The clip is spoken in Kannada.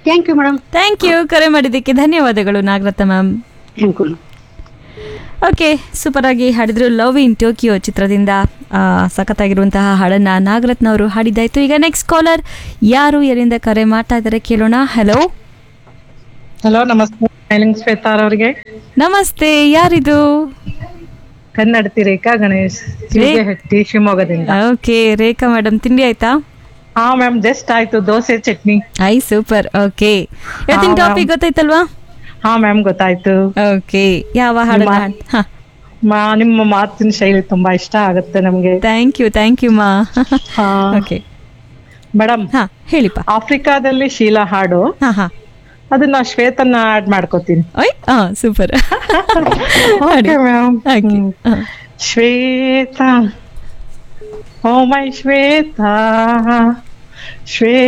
Thank you madam. Thank you, ಕರೆ ಮಾಡಿದ್ದಕ್ಕೆ ಧನ್ಯವಾದಗಳು Nagaratna ma'am. Thank you. Okay, super ಆಗಿ ಹಾಡಿದ್ರು. ಲವ್ ಇನ್ ಟೋಕಿಯೋ ಚಿತ್ರದಿಂದ ಸಖತ್ತಾಗಿರುವಂತಹ ಹಾಡನ್ನ ನಾಗರತ್ನ ಅವರು ಹಾಡಿದ್ದಾಯ್ತು. ಈಗ ನೆಕ್ಸ್ಟ್ ಕಾಲರ್ ಯಾರು, ಎಲ್ಲಿಂದ ಕರೆ ಮಾಡ್ತಾ ಇದ್ದಾರೆ ಕೇಳೋಣ. ಹಲೋ ಹಲೋ, ನಮಸ್ತೆ. ಸ್ಮೈಲಿಂಗ್ ಶ್ವೇತಾರ್ ಅವರಿಗೆ ನಮಸ್ತೆ, ಯಾರಿದು? ಕನ್ನಡತಿ ರೇಖಾ ಗಣೇಶ್, ಹಟ್ಟಿ, ಶಿವಮೊಗ್ಗದಿಂದ. ಓಕೆ ರೇಖಾ ಮೇಡಮ್, ತಿಂಡಿ ಆಯ್ತಾ? ಹಾ ಮ್ಯಾಮ್, ಜಸ್ಟ್ ಆಯ್ತು, dosa chutney. I super. Okay, ಇವತ್ತಿನ ಹಾ, ಟಾಪಿಕ್ ma'am. ಗೊತ್ತಾಯ್ತಲ್ವಾ? ಹಾ ಮ್ಯಾಮ್, ಗೊತ್ತಾಯ್ತು. ಓಕೆ, ಯಾವ ಹಾಡನ್ನ? ನಿಮ್ಮ ಮಾತಿನ ಶೈಲಿ ತುಂಬಾ ಇಷ್ಟ ಆಗುತ್ತೆ ನಮ್ಗೆ. ಥ್ಯಾಂಕ್ ಯು ಮಾ. ಹಾ ಓಕೆ ಮೇಡಮ್, ಹಾ ಹೇಳಿಪ್ಪ. ಆಫ್ರಿಕಾದಲ್ಲಿ ಶೀಲಾ ಹಾಡು, ಹಾ ಹಾ ಅದನ್ನ ಶ್ವೇತನ್ನ ಆಡ್ ಮಾಡ್ಕೋತೀನಿ. ಓಯ್ super. Okay ma'am. Okay Shweta, ಓ ಮೈ ಶ್ವೇತಾ, ಶ್ವೇತಾ